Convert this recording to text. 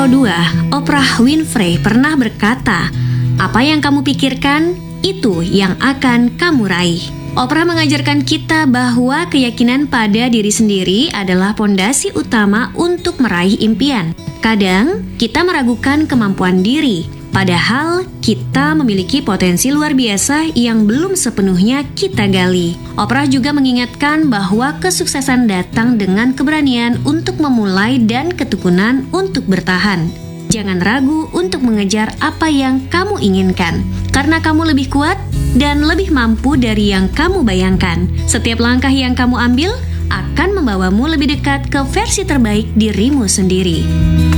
Nomor 2, Oprah Winfrey pernah berkata, "Apa yang kamu pikirkan, itu yang akan kamu raih." Oprah mengajarkan kita bahwa keyakinan pada diri sendiri adalah pondasi utama untuk meraih impian. Kadang, kita meragukan kemampuan diri, padahal kita memiliki potensi luar biasa yang belum sepenuhnya kita gali. Oprah juga mengingatkan bahwa kesuksesan datang dengan keberanian untuk memulai dan ketekunan untuk bertahan. Jangan ragu untuk mengejar apa yang kamu inginkan, karena kamu lebih kuat dan lebih mampu dari yang kamu bayangkan. Setiap langkah yang kamu ambil akan membawamu lebih dekat ke versi terbaik dirimu sendiri.